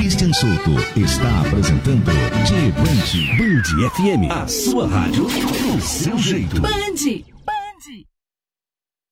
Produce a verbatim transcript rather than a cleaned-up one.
Christian Souto está apresentando G Band Band F M, a sua rádio do seu jeito. Band.